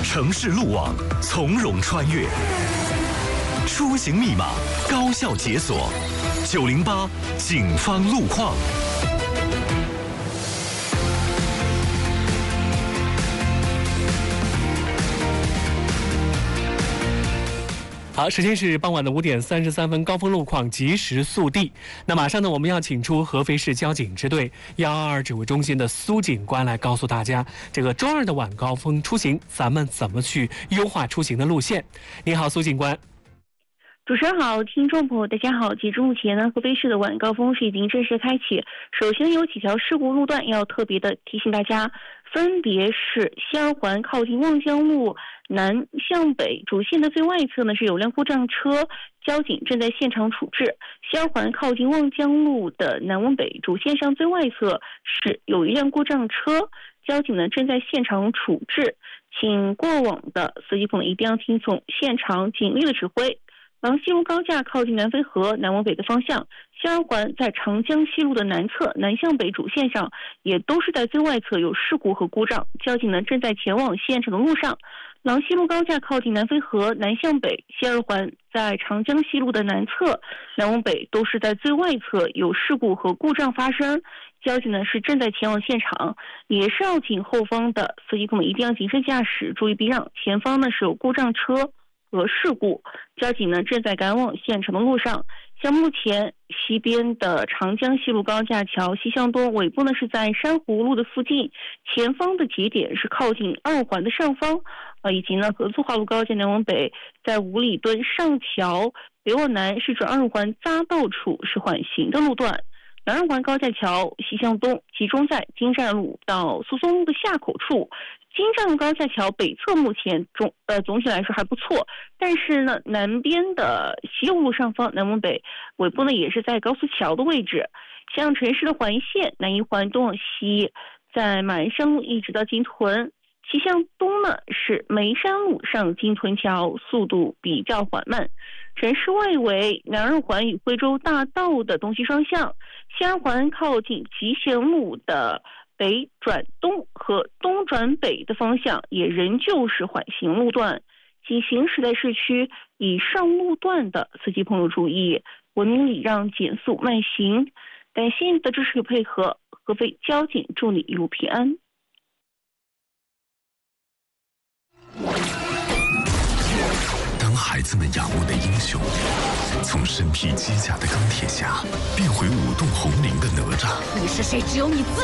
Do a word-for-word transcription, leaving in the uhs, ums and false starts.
城市路网，从容穿越。出行密码，高效解锁。九零八警方路况。 好，时间是傍晚的五点三十三分，高峰路况及时速递。那马上呢，我们要请出合肥市交警支队幺二二指挥中心的苏警官来告诉大家，这个周二的晚高峰出行，咱们怎么去优化出行的路线。你好，苏警官。 主持人好，听众朋友大家好。截至目前呢，合肥市的晚高峰是已经正式开启。首先有几条事故路段要特别的提醒大家，分别是西二环靠近望江路南向北主线的最外侧呢是有辆故障车，交警正在现场处置。西二环靠近望江路的南往北主线上最外侧是有一辆故障车，交警呢正在现场处置，请过往的司机朋友一定要听从现场警力的指挥。郎西路高架靠近南淝河南往北的方向，西二环在长江西路的南侧南向北主线上也都是在最外侧有事故和故障，交警呢正在前往现场的路上。郎西路高架靠近南淝河南向北，西二环在长江西路的南侧南往北都是在最外侧有事故和故障发生，交警呢是正在前往现场，也是要请后方的司机朋友一定要谨慎驾驶，注意避让，前方呢是有故障车和事故，交警呢正在赶往现场的路上。像目前西边的长江西路高架桥西向东尾部呢是在珊瑚路的附近，前方的节点是靠近二环的上方，呃，以及呢合作化路高架南往北在五里墩上桥北往南是转二环匝道处是缓行的路段。南二环高架桥西向东集中在金站路到苏松路的下口处，金站路高架桥北侧目前总呃总体来说还不错，但是呢南边的西右路上方南往北尾部呢也是在高速桥的位置。像城市的环线南一环东往西在马鞍山路一直到金屯，其向东呢是眉山路上金屯桥，速度比较缓慢。城市外围南二环与惠州大道的东西双向，西二环靠近集贤路的北转东和东转北的方向也仍旧是缓行路段，请行驶在市区以上路段的司机朋友注意文明礼让，减速慢行。感谢你的支持与配合，合肥交警祝你一路平安。 当孩子们仰慕的英雄从身披机甲的钢铁侠变回舞动红绫的哪吒， 你是谁只有你自